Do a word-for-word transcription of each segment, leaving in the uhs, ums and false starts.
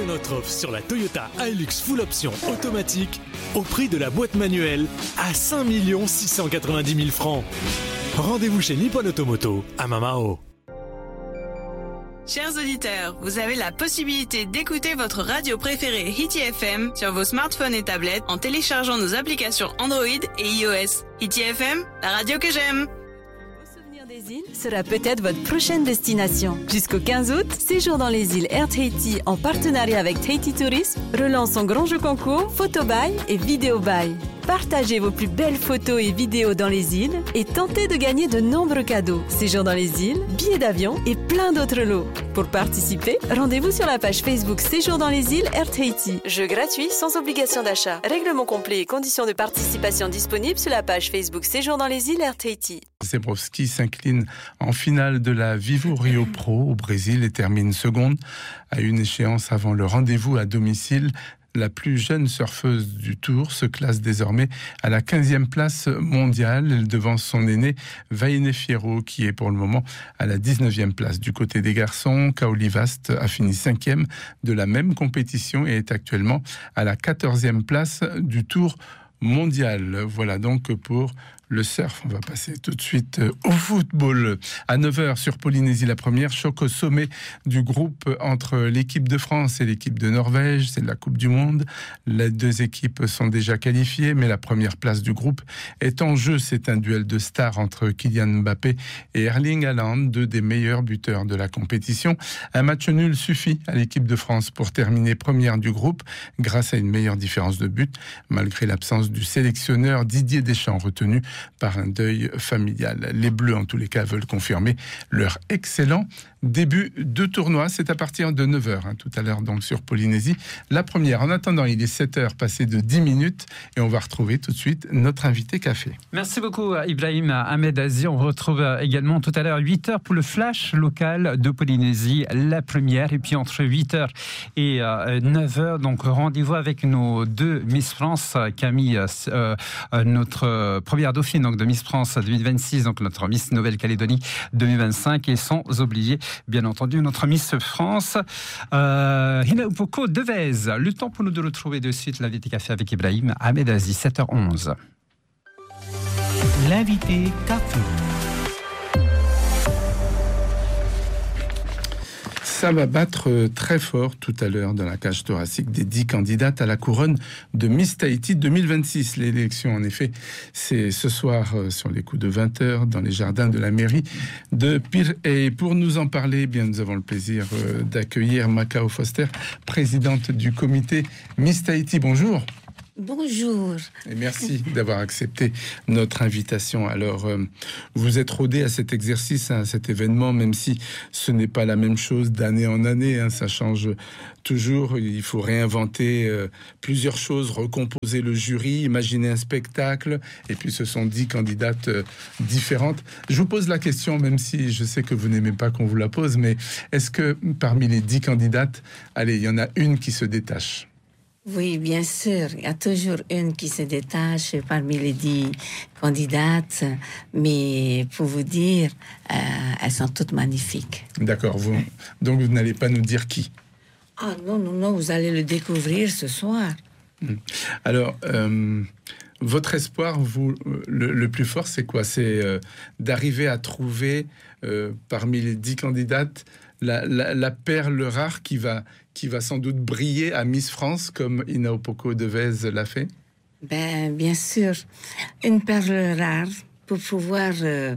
notre offre sur la Toyota Hilux Full Option automatique au prix de la boîte manuelle à cinq millions six cent quatre-vingt-dix mille francs. Rendez-vous chez Nippon Automoto à Mamao. Chers auditeurs, vous avez la possibilité d'écouter votre radio préférée Hiti F M sur vos smartphones et tablettes en téléchargeant nos applications Android et iOS. Hiti F M, la radio que j'aime. Les îles sera peut-être votre prochaine destination. Jusqu'au quinze août, séjour dans les îles Air Tahiti en partenariat avec Tahiti Tourisme relance son grand jeu concours Photo Buy et Vidéo Buy. Partagez vos plus belles photos et vidéos dans les îles et tentez de gagner de nombreux cadeaux. Séjour dans les îles, billets d'avion et plein d'autres lots. Pour participer, rendez-vous sur la page Facebook Séjour dans les îles Air Tahiti. Jeu gratuit sans obligation d'achat. Règlement complet et conditions de participation disponibles sur la page Facebook Séjour dans les îles Air Tahiti. Zebrowski s'incline en finale de la Vivo Rio Pro au Brésil et termine seconde à une échéance avant le rendez-vous à domicile. La plus jeune surfeuse du Tour se classe désormais à la quinzième place mondiale. Elle devance son aîné Vaine Fierro qui est pour le moment à la dix-neuvième place. Du côté des garçons, Kaoli Vast a fini cinquième de la même compétition et est actuellement à la quatorzième place du Tour mondial. Voilà donc pour le surf. On va passer tout de suite au football. À neuf heures sur Polynésie la première, choc au sommet du groupe entre l'équipe de France et l'équipe de Norvège. C'est la Coupe du Monde. Les deux équipes sont déjà qualifiées, mais la première place du groupe est en jeu. C'est un duel de stars entre Kylian Mbappé et Erling Haaland, deux des meilleurs buteurs de la compétition. Un match nul suffit à l'équipe de France pour terminer première du groupe grâce à une meilleure différence de but, malgré l'absence du sélectionneur Didier Deschamps retenu par un deuil familial. Les Bleus, en tous les cas, veulent confirmer leur excellent début de tournoi. C'est à partir de neuf heures, hein, tout à l'heure donc sur Polynésie. La première. En attendant, il est sept heures passées de dix minutes et on va retrouver tout de suite notre invité café. Merci beaucoup Ibrahim Ahmed Aziz. On retrouve également tout à l'heure huit heures pour le flash local de Polynésie, la première. Et puis entre huit heures et neuf heures, donc rendez-vous avec nos deux Miss France, Camille, euh, notre première dauphine donc de Miss France deux mille vingt-six, donc notre Miss Nouvelle-Calédonie deux mille vingt-cinq, et sans oublier bien entendu notre Miss France euh, Hinaupoko Devez. Le temps pour nous de retrouver de suite l'invité café avec Ibrahim Ahmed Aziz, sept heures onze. L'invité café. Ça va battre très fort tout à l'heure dans la cage thoracique des dix candidates à la couronne de Miss Tahiti deux mille vingt-six. L'élection, en effet, c'est ce soir sur les coups de vingt heures dans les jardins de la mairie de Pire. Et pour nous en parler, eh bien, nous avons le plaisir d'accueillir Macao Foster, présidente du comité Miss Tahiti. Bonjour. Bonjour. Et merci d'avoir accepté notre invitation. Alors, euh, vous êtes rodé à cet exercice, à cet événement, même si ce n'est pas la même chose d'année en année. Hein, ça change toujours. Il faut réinventer euh, plusieurs choses, recomposer le jury, imaginer un spectacle. Et puis, ce sont dix candidates euh, différentes. Je vous pose la question, même si je sais que vous n'aimez pas qu'on vous la pose, mais est-ce que parmi les dix candidates, allez, il y en a une qui se détache ? Oui, bien sûr. Il y a toujours une qui se détache parmi les dix candidates. Mais pour vous dire, euh, elles sont toutes magnifiques. D'accord. Vous, donc, vous n'allez pas nous dire qui ? Ah non, non, non. Vous allez le découvrir ce soir. Alors, euh, votre espoir, vous, le, le plus fort, c'est quoi ? C'est euh, d'arriver à trouver, euh, parmi les dix candidates, la, la, la perle rare qui va... qui va sans doute briller à Miss France, comme Hinaupoko Devez l'a fait? Ben, bien sûr. Une perle rare pour pouvoir euh,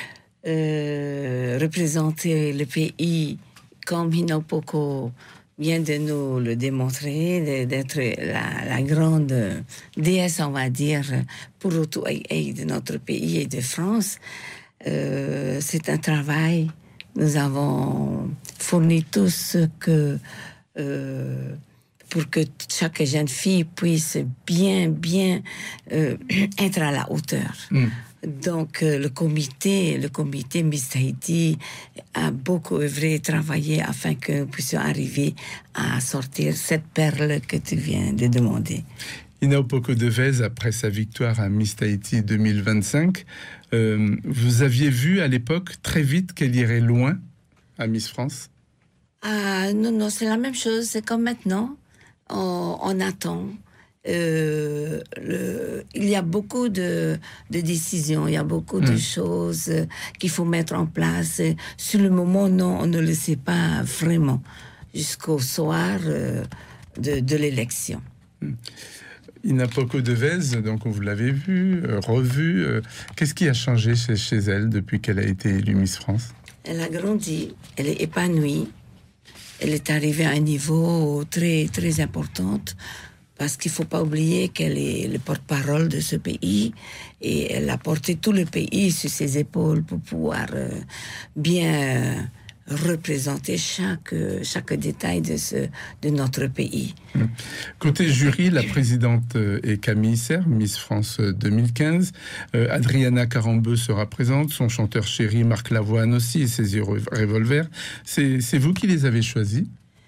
euh, représenter le pays comme Hinaupoko vient de nous le démontrer, d'être la, la grande déesse, on va dire, pour Otu'ai de notre pays et de France. Euh, c'est un travail. Nous avons fourni tout ce que Euh, pour que chaque jeune fille puisse bien, bien euh, être à la hauteur. Mm. Donc, euh, le comité, le comité Miss Tahiti a beaucoup œuvré et travaillé afin que nous puissions arriver à sortir cette perle que tu viens de demander. Hinaupoko Devez, après sa victoire à Miss Tahiti deux mille vingt-cinq, euh, vous aviez vu à l'époque très vite qu'elle irait loin à Miss France? Ah, non, non, c'est la même chose. C'est comme maintenant. On, on attend. Euh, le, il y a beaucoup de, de décisions, il y a beaucoup mmh. de choses qu'il faut mettre en place. Sur le moment, non, on ne le sait pas vraiment jusqu'au soir euh, de, de l'élection. Mmh. Ina Poko Devez, donc vous l'avez vue, euh, revue. Euh, qu'est-ce qui a changé chez, chez elle depuis qu'elle a été élue Miss France? Elle a grandi, elle est épanouie. Elle est arrivée à un niveau très, très important parce qu'il ne faut pas oublier qu'elle est le porte-parole de ce pays et elle a porté tout le pays sur ses épaules pour pouvoir euh, bien représenter chaque, chaque détail de, ce, de notre pays. Côté jury, la présidente est Camille Serre, Miss France deux mille quinze. Euh, Adriana Carambeu sera présente, son chanteur chéri Marc Lavoine aussi et ses yeux revolver. C'est, c'est vous qui les avez choisis?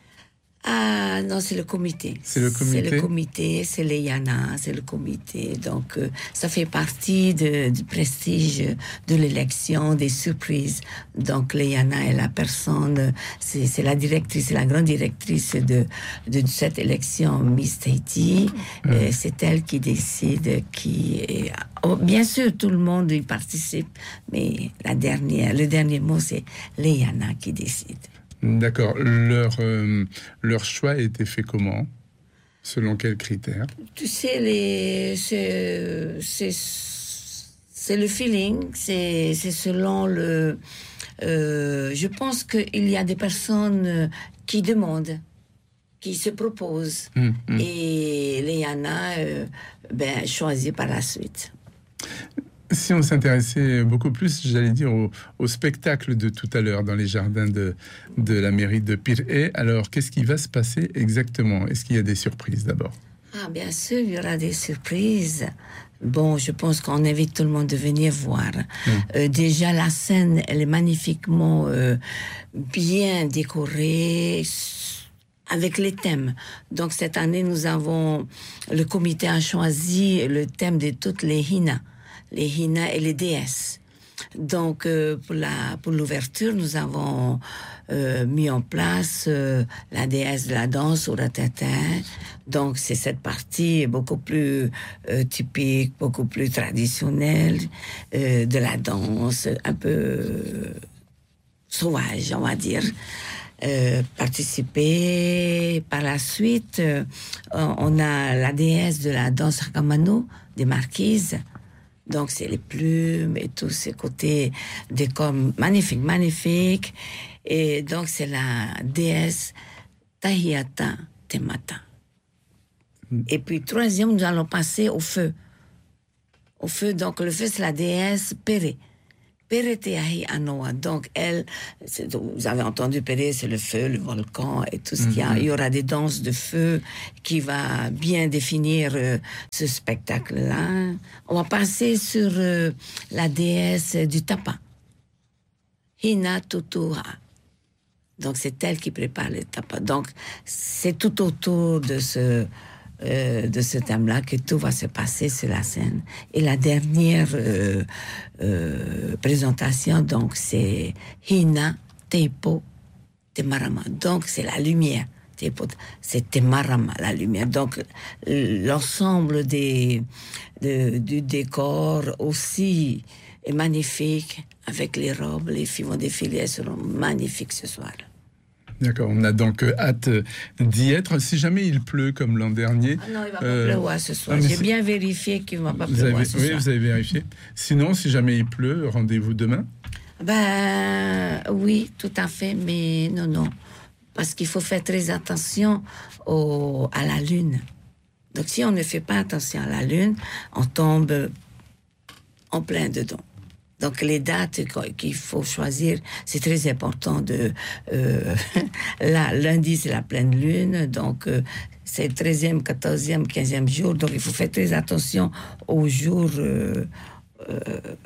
Ah non, c'est le comité. C'est le comité. C'est le comité, c'est les Yana, c'est le comité. Donc, euh, ça fait partie de, du prestige de l'élection, des surprises. Donc, les Yana est la personne, c'est, c'est la directrice, c'est la grande directrice de, de cette élection Miss Tahiti. Mmh. Euh, c'est elle qui décide, qui est... Oh, bien sûr, tout le monde y participe, mais la dernière, le dernier mot, c'est les Yana qui décide. D'accord. Leur, euh, leur choix a été fait comment? Selon quels critères? Tu sais, les, c'est, c'est, c'est le feeling, c'est, c'est selon le... Euh, je pense qu'il y a des personnes qui demandent, qui se proposent, mmh, mmh. et les Yana euh, ben, choisissent par la suite. Si on s'intéressait beaucoup plus, j'allais dire, au, au spectacle de tout à l'heure dans les jardins de, de la mairie de Pirée, alors qu'est-ce qui va se passer exactement? Est-ce qu'il y a des surprises d'abord? Ah, bien sûr, il y aura des surprises. Bon, je pense qu'on invite tout le monde de venir voir. Mmh. Euh, déjà, la scène, elle est magnifiquement euh, bien décorée, avec les thèmes. Donc, cette année, nous avons... Le comité a choisi le thème de toutes les Hina. Les Hina et les déesses. Donc, euh, pour, la, pour l'ouverture, nous avons euh, mis en place euh, la déesse de la danse, Uratata. Donc, c'est cette partie beaucoup plus euh, typique, beaucoup plus traditionnelle euh, de la danse, un peu euh, sauvage, on va dire. Euh, participer. Par la suite, euh, on a la déesse de la danse Hakamano, des marquises. Donc, c'est les plumes et tous ces côtés décor magnifiques, magnifiques. Et donc, c'est la déesse Tahiata Temata. Mm. Et puis, troisième, nous allons passer au feu. Au feu, donc, le feu, c'est la déesse Péré. Péré Teahi Anoa. Donc, elle, vous avez entendu Péré, c'est le feu, le volcan et tout ce mm-hmm. qu'il y a. Il y aura des danses de feu qui va bien définir euh, ce spectacle-là. On va passer sur euh, la déesse du tapa. Hina Tutuha. Donc, c'est elle qui prépare le tapa. Donc, c'est tout autour de ce... Euh, de ce thème-là que tout va se passer sur la scène. Et la dernière euh, euh, présentation, donc, c'est Hina Teipo Temarama. Donc, c'est la lumière. Teipo, c'est Temarama, la lumière. Donc, l'ensemble des, de, du décor aussi est magnifique, avec les robes. Les filles vont défiler, elles seront magnifiques ce soir. D'accord, on a donc hâte d'y être. Si jamais il pleut comme l'an dernier... Ah non, il va pas euh... pleuvoir ce soir. Ah, J'ai c'est... bien vérifié qu'il ne va pas vous pleuvoir avez... ce oui, soir. Oui, vous avez vérifié. Sinon, si jamais il pleut, rendez-vous demain? Ben oui, tout à fait, mais non, non. Parce qu'il faut faire très attention au... à la lune. Donc si on ne fait pas attention à la lune, on tombe en plein dedans. Donc, les dates qu'il faut choisir, c'est très important. De, euh, là, lundi, c'est la pleine lune. Donc, euh, c'est le treizième, quatorzième, quinzième jour. Donc, il faut faire très attention aux jours euh, euh,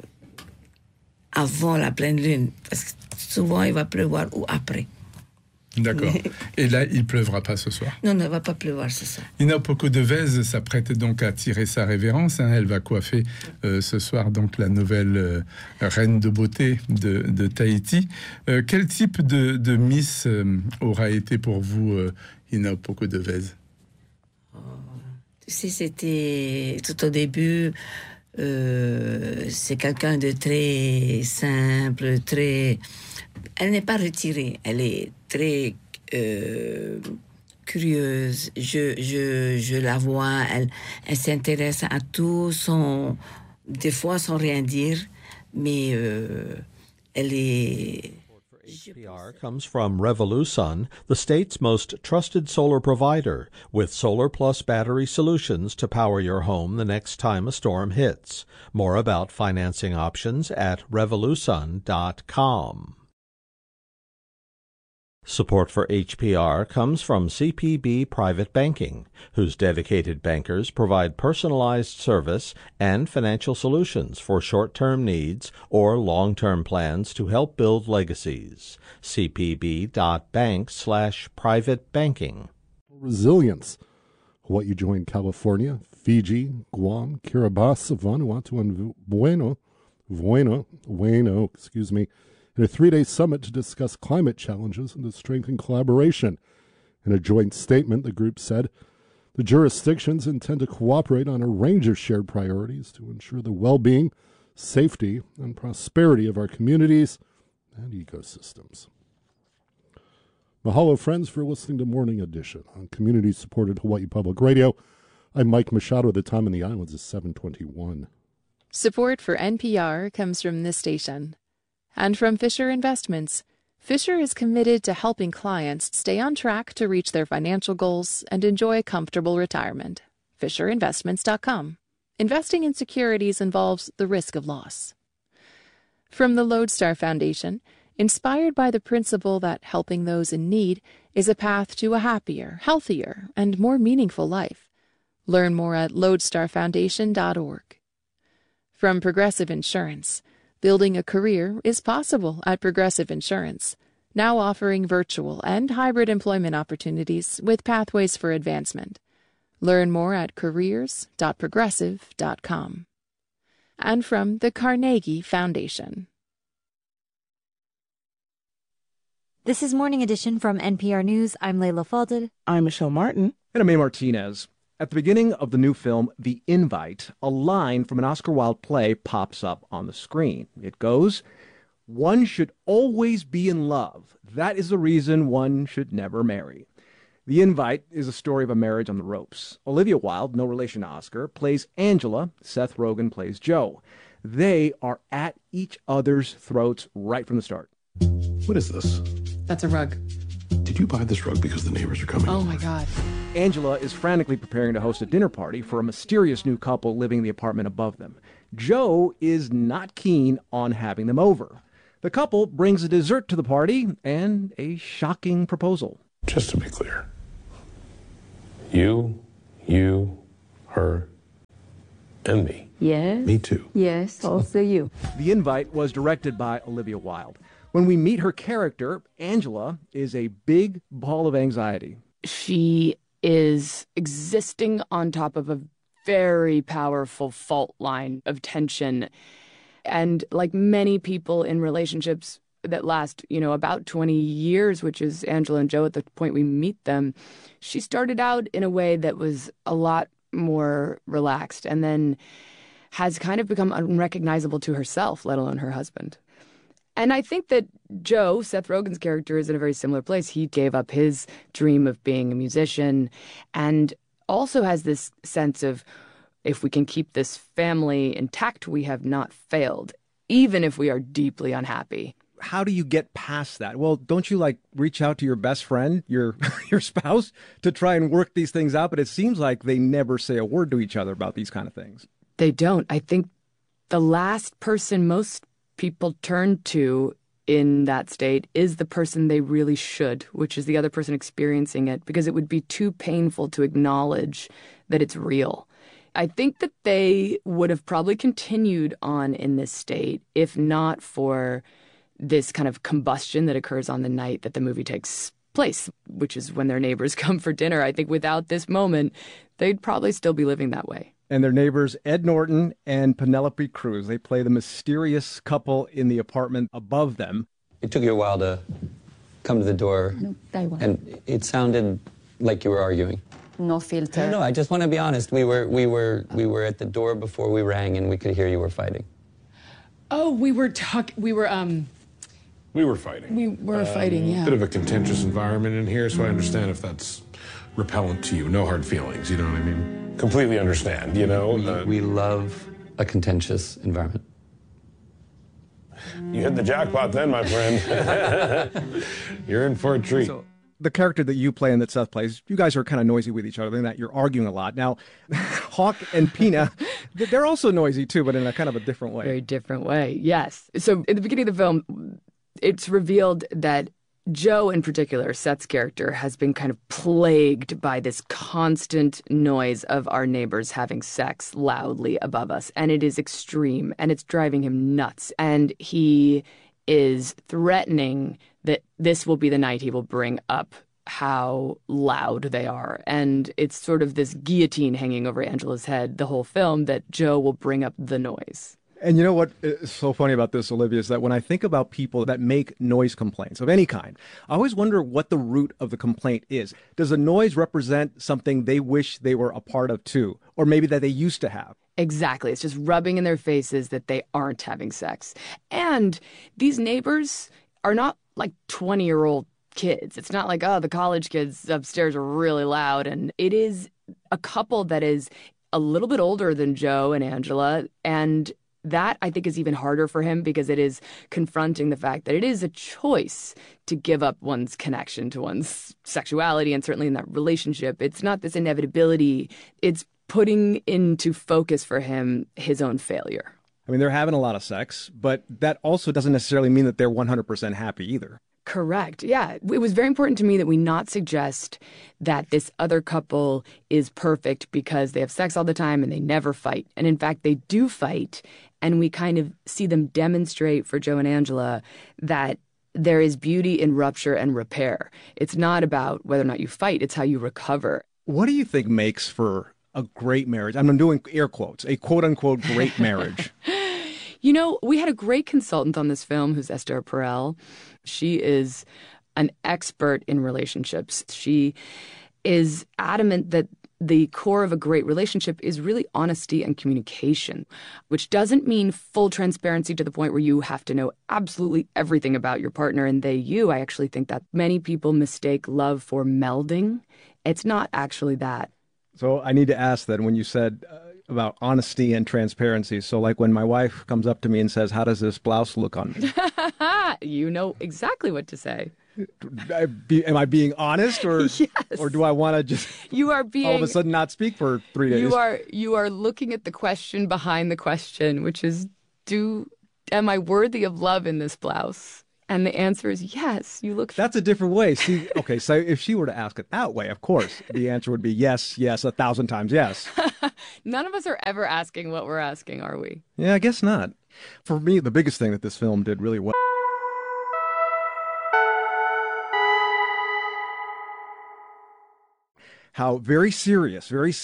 avant la pleine lune. Parce que souvent, il va pleuvoir ou après. D'accord. Et là, il pleuvra pas ce soir? Non, il ne va pas pleuvoir ce soir. Hinao Devez s'apprête donc à tirer sa révérence. Hein. Elle va coiffer euh, ce soir donc la nouvelle euh, reine de beauté de, de Tahiti. Euh, quel type de, de Miss euh, aura été pour vous euh, Hinao Devez? Oh, tu sais, c'était tout au début. Euh, c'est quelqu'un de très simple, très. Elle n'est pas retirée. Elle est très euh, curieuse. Je, je, je la vois. Elle, elle s'intéresse à tout, sans, des fois sans rien dire, mais euh, elle est. H P R comes from Revolusun, the state's most trusted solar provider, with Solar Plus battery solutions to power your home the next time a storm hits. More about financing options at revolusun dot com. Support for H P R comes from C P B Private Banking, whose dedicated bankers provide personalized service and financial solutions for short-term needs or long-term plans to help build legacies. C P B dot bank slash private banking. Resilience. Hawaii joined California, Fiji, Guam, Kiribati, Vanuatu, and Bueno, Bueno, Bueno, excuse me, in a three-day summit to discuss climate challenges and to strengthen collaboration. In a joint statement, the group said the jurisdictions intend to cooperate on a range of shared priorities to ensure the well-being, safety, and prosperity of our communities and ecosystems. Mahalo, friends, for listening to Morning Edition on community-supported Hawaii Public Radio. I'm Mike Machado. The time in the islands is seven twenty-one. Support for N P R comes from this station. And from Fisher Investments. Fisher is committed to helping clients stay on track to reach their financial goals and enjoy a comfortable retirement. fisher investments dot com. Investing in securities involves the risk of loss. From the Lodestar Foundation, inspired by the principle that helping those in need is a path to a happier, healthier, and more meaningful life. Learn more at lodestar foundation dot org. From Progressive Insurance, building a career is possible at Progressive Insurance, now offering virtual and hybrid employment opportunities with pathways for advancement. Learn more at careers dot progressive dot com. And from the Carnegie Foundation. This is Morning Edition from N P R News. I'm Layla Fadel. I'm Michelle Martin. And I'm A. Martinez. At the beginning of the new film, The Invite, a line from an Oscar Wilde play pops up on the screen. It goes, "One should always be in love. That is the reason one should never marry." The Invite is a story of a marriage on the ropes. Olivia Wilde, no relation to Oscar, plays Angela. Seth Rogen plays Joe. They are at each other's throats right from the start. What is this? That's a rug. Did you buy this rug because the neighbors are coming? Oh, my God. Angela is frantically preparing to host a dinner party for a mysterious new couple living in the apartment above them. Joe is not keen on having them over. The couple brings a dessert to the party and a shocking proposal. Just to be clear, you, you, her, and me. Yes. Me too. Yes, also you. The Invite was directed by Olivia Wilde. When we meet her character, Angela is a big ball of anxiety. She is existing on top of a very powerful fault line of tension. And like many people in relationships that last, you know, about twenty years, which is Angela and Joe at the point we meet them, she started out in a way that was a lot more relaxed and then has kind of become unrecognizable to herself, let alone her husband. And I think that Joe, Seth Rogen's character, is in a very similar place. He gave up his dream of being a musician and also has this sense of, if we can keep this family intact, we have not failed, even if we are deeply unhappy. How do you get past that? Well, don't you like reach out to your best friend, your your spouse, to try and work these things out? But it seems like they never say a word to each other about these kind of things. They don't. I think the last person most people turn to in that state is the person they really should, which is the other person experiencing it, because it would be too painful to acknowledge that it's real. I think that they would have probably continued on in this state if not for this kind of combustion that occurs on the night that the movie takes place, which is when their neighbors come for dinner. I think without this moment, they'd probably still be living that way. And their neighbors, Ed Norton and Penelope Cruz, they play the mysterious couple in the apartment above them. It took you a while to come to the door, and it sounded like you were arguing. No filter. No, no, I just want to be honest. We were, we were, we were at the door before we rang, and we could hear you were fighting. Oh, we were talking. We were um. We were fighting. We were Um, fighting. Yeah. Bit of a contentious environment in here, so I understand if that's repellent to you. No hard feelings. You know what I mean? Completely understand. You know. We, uh, we love a contentious environment. You hit the jackpot then, my friend. You're in for a treat. So, the character that you play and that Seth plays, you guys are kind of noisy with each other, in that you're arguing a lot. Now, Hawk and Pina, they're also noisy too, but in a kind of a different way. Very different way, yes. So in the beginning of the film, it's revealed that Joe in particular, Seth's character, has been kind of plagued by this constant noise of our neighbors having sex loudly above us. And it is extreme, and it's driving him nuts. And he is threatening that this will be the night he will bring up how loud they are. And it's sort of this guillotine hanging over Angela's head the whole film, that Joe will bring up the noise. And you know what is so funny about this, Olivia, is that when I think about people that make noise complaints of any kind, I always wonder what the root of the complaint is. Does the noise represent something they wish they were a part of too, or maybe that they used to have? Exactly. It's just rubbing in their faces that they aren't having sex. And these neighbors are not like twenty-year-old kids. It's not like, oh, the college kids upstairs are really loud. And it is a couple that is a little bit older than Joe and Angela. And that, I think, is even harder for him, because it is confronting the fact that it is a choice to give up one's connection to one's sexuality, and certainly in that relationship. It's not this inevitability. It's putting into focus for him his own failure. I mean, they're having a lot of sex, but that also doesn't necessarily mean that they're one hundred percent happy either. Correct. Yeah. It was very important to me that we not suggest that this other couple is perfect because they have sex all the time and they never fight. And in fact, they do fight. And we kind of see them demonstrate for Joe and Angela that there is beauty in rupture and repair. It's not about whether or not you fight. It's how you recover. What do you think makes for a great marriage? I'm doing air quotes, a quote unquote great marriage. You know, we had a great consultant on this film who's Esther Perel. She is an expert in relationships. She is adamant that the core of a great relationship is really honesty and communication, which doesn't mean full transparency to the point where you have to know absolutely everything about your partner and they you. I actually think that many people mistake love for melding. It's not actually that. So I need to ask then, when you said uh, about honesty and transparency, so like when my wife comes up to me and says, how does this blouse look on me? You know exactly what to say. I be, am I being honest, or yes. or do I want to just you are being, all of a sudden not speak for three days? You are you are looking at the question behind the question, which is, do am I worthy of love in this blouse? And the answer is yes. You look. That's a different way. See, okay, so if she were to ask it that way, of course, the answer would be yes, yes, a thousand times yes. None of us are ever asking what we're asking, are we? Yeah, I guess not. For me, the biggest thing that this film did really well. How very serious, very